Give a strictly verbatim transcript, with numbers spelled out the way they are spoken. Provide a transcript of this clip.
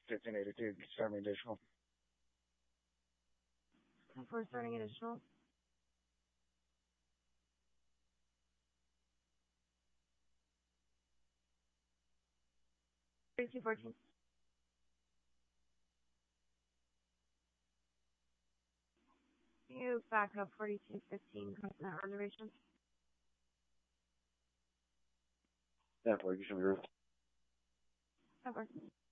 fifteen eighty-two, starting additional. For starting additional. thirty-two fourteen. You back up forty-two fifteen crossing that reservation. That works. You should be. That works.